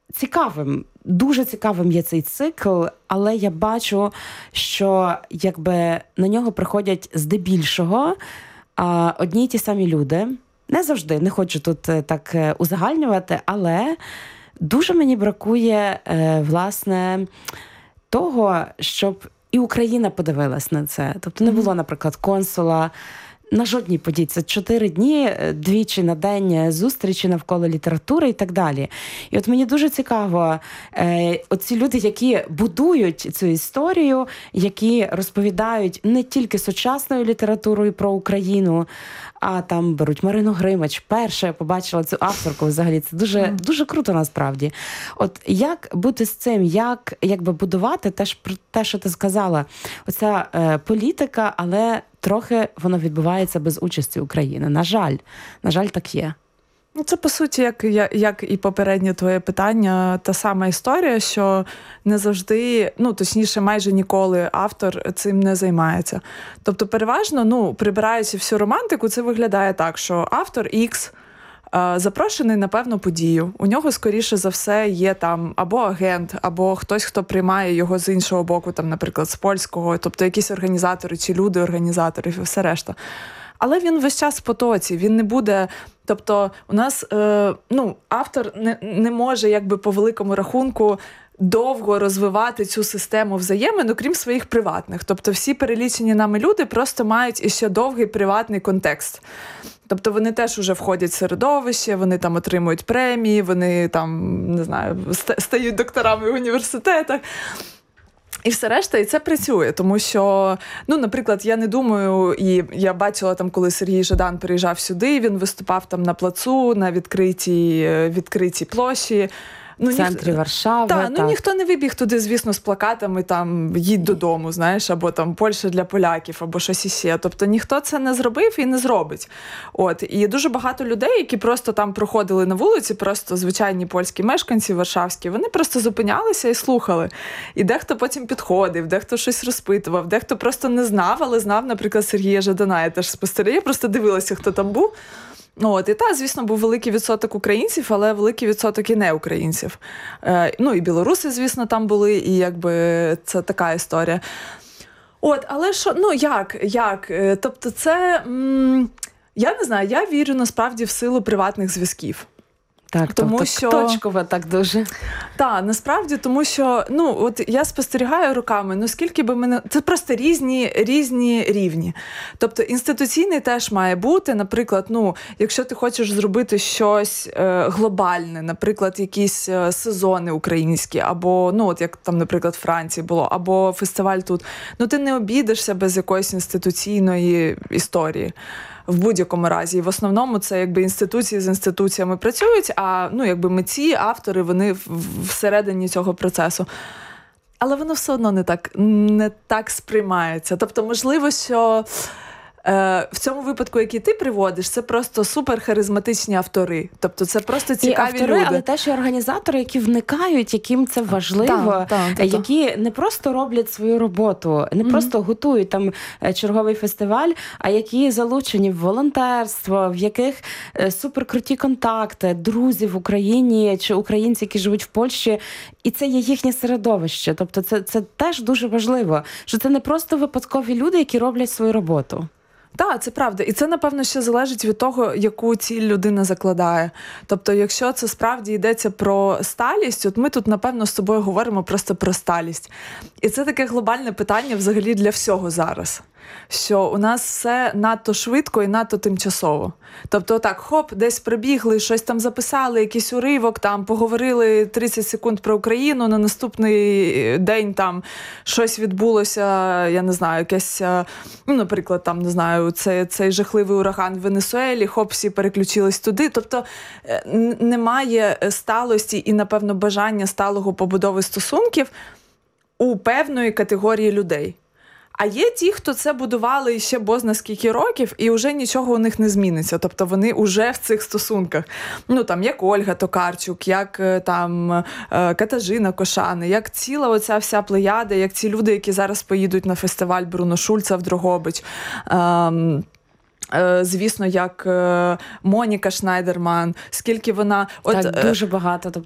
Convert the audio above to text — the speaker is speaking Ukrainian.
цікавим, дуже цікавим є цей цикл, але я бачу, що якби на нього приходять здебільшого одні й ті самі люди. Не завжди, не хочу тут так узагальнювати, але дуже мені бракує, власне, того, щоб і Україна подивилась на це. Тобто не було, наприклад, консула на жодній події. Це 4 дні, двічі на день зустрічі навколо літератури і так далі. І от мені дуже цікаво, оці люди, які будують цю історію, які розповідають не тільки сучасною літературою про Україну, а там беруть Марину Гримач. Перше я побачила цю авторку взагалі. Це дуже, дуже круто насправді. От як бути з цим? Як якби будувати теж про те, що ти сказала? Оця політика, але трохи воно відбувається без участі України. На жаль, так є. Ну, це, по суті, як і попереднє твоє питання, та сама історія, що не завжди, точніше, майже ніколи автор цим не займається. Тобто, переважно, прибираючи всю романтику, це виглядає так, що автор X запрошений на певну подію. У нього, скоріше за все, є там або агент, або хтось, хто приймає його з іншого боку, там, наприклад, з польського, тобто якісь організатори чи люди-організатори і все решта. Але він весь час в потоці, він не буде... Тобто у нас, автор не може, якби по великому рахунку, довго розвивати цю систему взаємин, окрім своїх приватних. Тобто всі перелічені нами люди просто мають іще довгий приватний контекст. Тобто вони теж уже входять в середовище, вони там отримують премії, вони там, не знаю, стають докторами в університетах. І все решта, і це працює, тому що, наприклад, я не думаю, і я бачила там, коли Сергій Жадан приїжджав сюди, він виступав там на плацу, на відкритій площі. В центрі Варшави. Так, ніхто не вибіг туди, звісно, з плакатами там «Їдь додому», знаєш, або там «Польща для поляків», або щось іще. Тобто ніхто це не зробив і не зробить. І дуже багато людей, які просто там проходили на вулиці, просто звичайні польські мешканці варшавські, вони просто зупинялися і слухали. І дехто потім підходив, дехто щось розпитував, дехто просто не знав, але знав, наприклад, Сергія Жадана. Я теж спостерігаю, я просто дивилася, хто там був. І звісно, був великий відсоток українців, але великий відсоток і не українців. І білоруси, звісно, там були, і якби це така історія. Але що, як? Тобто це, я не знаю, я вірю насправді в силу приватних зв'язків. Так, тому що точково так дуже. Так, насправді, тому що, я спостерігаю роками, скільки би мене... Це просто різні рівні. Тобто інституційний теж має бути, наприклад, якщо ти хочеш зробити щось глобальне, наприклад, якісь сезони українські, або, як там, наприклад, в Франції було, або фестиваль тут, ти не обійдешся без якоїсь інституційної історії. В будь-якому разі. І в основному це якби інституції з інституціями працюють, а митці, автори, вони всередині цього процесу. Але воно все одно не так сприймається. Тобто, можливо, що в цьому випадку, який ти приводиш, це просто суперхаризматичні автори. Тобто це просто цікаві автори, люди. Але теж і організатори, які вникають, яким це важливо, які не просто роблять свою роботу, не просто готують там черговий фестиваль, а які залучені в волонтерство, в яких суперкруті контакти, друзі в Україні чи українці, які живуть в Польщі, і це є їхнє середовище. Тобто це теж дуже важливо, що це не просто випадкові люди, які роблять свою роботу. Так, це правда. І це, напевно, ще залежить від того, яку ціль людина закладає. Тобто, якщо це справді йдеться про сталість, от ми тут, напевно, з тобою говоримо просто про сталість. І це таке глобальне питання взагалі для всього зараз. Що у нас все надто швидко і надто тимчасово. Тобто так, хоп, десь прибігли, щось там записали, якийсь уривок, там поговорили 30 секунд про Україну, на наступний день там щось відбулося, я не знаю, якесь, наприклад, там, не знаю, цей жахливий ураган в Венесуелі, хоп, всі переключились туди. Тобто немає сталості і, напевно, бажання сталого побудови стосунків у певної категорії людей. А є ті, хто це будували ще бозна скільки років, і вже нічого у них не зміниться. Тобто вони вже в цих стосунках. Там, як Ольга Токарчук, як там Катажина Кошани, як ціла оця вся плеяда, як ці люди, які зараз поїдуть на фестиваль Бруно Шульца в Дрогобич. Звісно, як Моніка Шнайдерман, скільки вона... Так, дуже багато.